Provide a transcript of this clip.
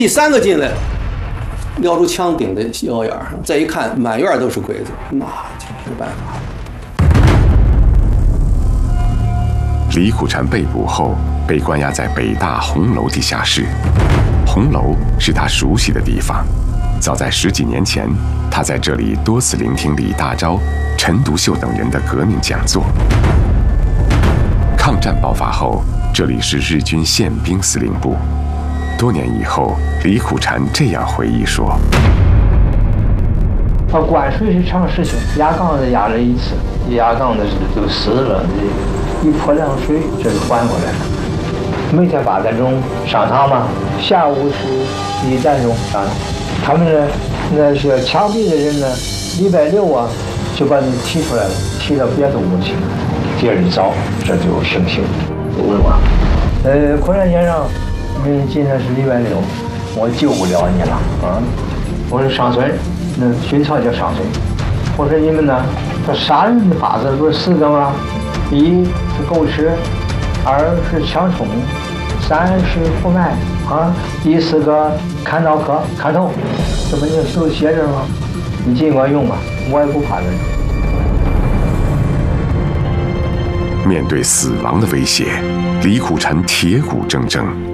第3个进来，瞄出枪顶在腰眼上，再一看，满院都是鬼子，那就没办法。 李苦禅被捕后，被关押在北大红楼地下室。红楼是他熟悉的地方，早在10几年前，他在这里多次聆听李大钊、陈独秀等人的革命讲座。抗战爆发后，这里是日军宪兵司令部。多年以后，李苦禅这样回忆说：“ 灌水是常事情，压缸子压了1次，压缸子都湿了，一泼凉水这就缓过来了。每天8点钟上场嘛，下午是1点钟上场。他们呢，那些枪毙的人呢，礼拜6啊就把你提出来了，提到别的屋去，第2天早这就行刑，懂了吗？苦禅先生。”今天是礼拜6，我救不了你了啊！我是上村，那军曹叫上村。我说你们呢？他杀人的法子不是4个吗？1是狗吃，2是枪冲，3是活埋啊，第4个砍刀客砍头，这不你手写着吗？你尽管用吧，我也不怕人。 面对死亡的威胁，李苦禅铁骨铮铮。